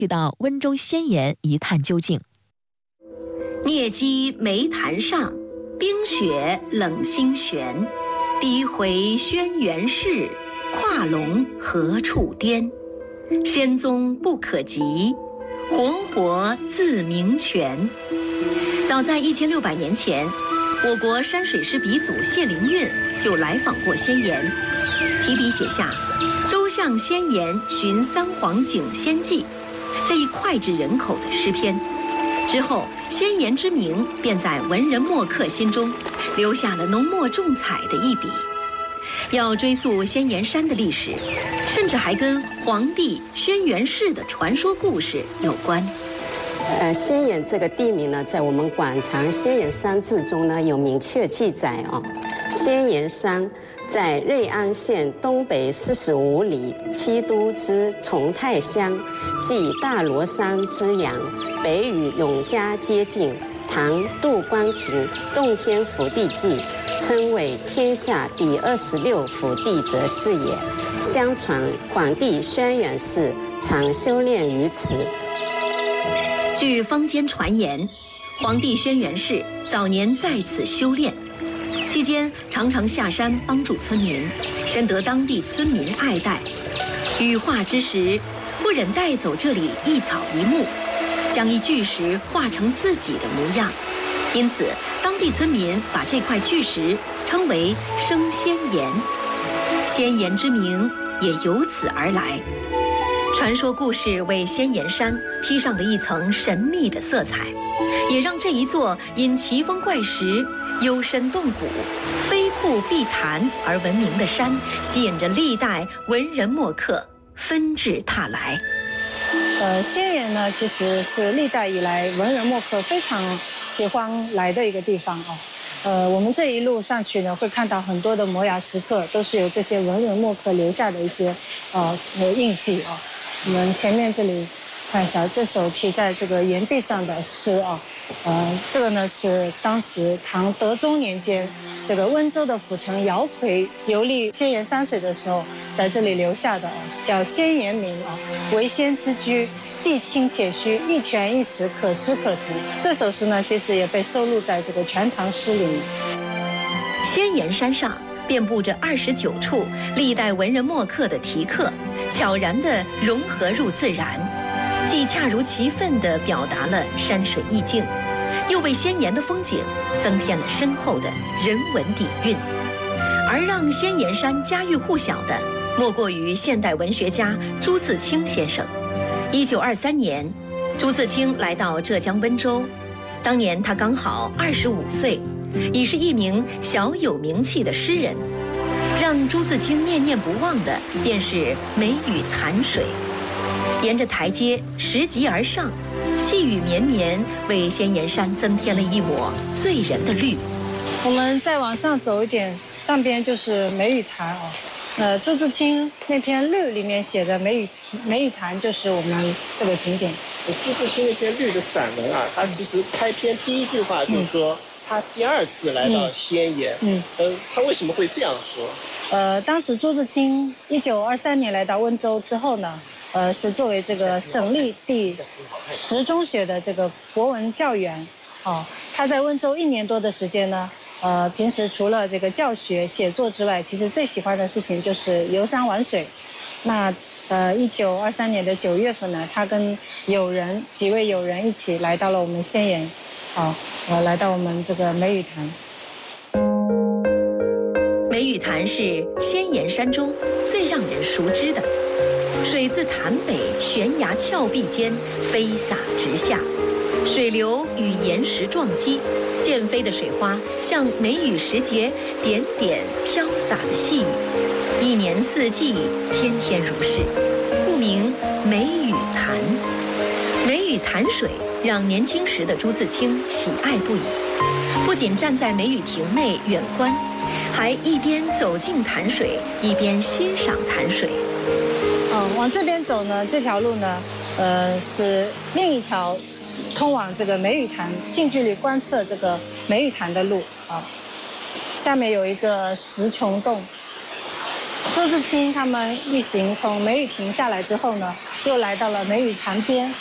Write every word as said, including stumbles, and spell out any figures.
去到温州仙岩一探究竟。 疟疾梅潭上，冰雪冷心悬。低回轩辕市，跨龙何处颠？仙踪不可及，活活自鸣泉。早在一千六百年前，我国山水师鼻祖谢灵运就来访过仙岩，提笔写下《周向仙岩寻三皇景仙记》这一脍炙人口的诗篇。之后，仙岩之名便在文人墨客心中留下了浓墨重彩的一笔。要追溯仙岩山的历史，甚至还跟黄帝轩辕氏的传说故事有关。 呃，仙岩这个地名呢，在我们《馆藏仙岩山志》中呢有明确记载哦。仙岩山在瑞安县东北四十五里七都之崇泰乡，即大罗山之阳，北与永嘉接近。唐杜光庭《洞天福地记》称为天下第二十六福地则是也。相传黄帝轩辕氏常修炼于此。 据坊间传言，黄帝轩辕氏早年在此修炼，期间常常下山帮助村民，深得当地村民爱戴。羽化之时，不忍带走这里一草一木，将一巨石化成自己的模样，因此当地村民把这块巨石称为升仙岩，仙岩之名也由此而来。传说故事为仙岩山披上了一层神秘的色彩，也让这一座因奇峰怪石、幽深洞谷、飞瀑碧潭而闻名的山，吸引着历代文人墨客纷至沓来。 呃，仙岩呢，其实是历代以来文人墨客非常喜欢来的一个地方哦。呃，我们这一路上去呢，会看到很多的摩崖石刻，都是由这些文人墨客留下的一些呃印记哦。我们前面这里看一下，这首题在这个岩壁上的诗啊，呃，这个呢是当时唐德宗年间，这个温州的府城姚逵游历仙岩山水的时候，在这里留下的，叫仙岩铭啊，为仙之居，既清且虚，一泉一石，可诗可图。这首诗呢，其实也被收录在这个《全唐诗》里面。 仙岩山上遍布着二十九处历代文人墨客的题刻，悄然地融合入自然，既恰如其分地表达了山水意境，又为仙岩的风景增添了深厚的人文底蕴。而让仙岩山家喻户晓的，莫过于现代文学家朱自清先生。一九二三年，朱自清来到浙江温州，当年他刚好二十五岁，已是一名小有名气的诗人。让朱自清念念不忘的便是梅雨潭水，沿着台阶拾级而上，细雨绵绵，为仙岩山增添了一抹醉人的绿。 我们再往上走一点，上边就是梅雨潭哦。呃，朱自清那篇《绿》里面写的梅雨梅雨潭就是我们这个景点。 朱自清那篇《绿》的散文啊，他其实开篇第一句话就是说。嗯他第二次来到仙岩，嗯，呃，他为什么会这样说？ 呃，当时朱自清一九二三年来到温州之后呢，呃，是作为这个省立第十中学的这个国文教员，哦，他在温州一年多的时间呢，呃，平时除了这个教学写作之外，其实最喜欢的事情就是游山玩水。那呃，一九二三年的九月份呢，他跟友人几位友人一起来到了我们仙岩。好，呃，来到我们这个梅雨潭。 梅雨潭是仙岩山中最让人熟知的，水自潭北悬崖峭壁间飞洒直下，水流与岩石撞击，溅飞的水花像梅雨时节点点飘洒的细雨，一年四季天天如是，故名梅雨潭。梅雨潭水让年轻时的朱自清喜爱不已，不仅站在梅雨亭内远观，还一边走进潭水，一边欣赏潭水。 嗯，往这边走呢，这条路呢，呃，是另一条通往这个梅雨潭近距离观测这个梅雨潭的路啊。下面有一个石穹洞。朱自清他们一行从梅雨亭下来之后呢， 又来到了梅雨潭边。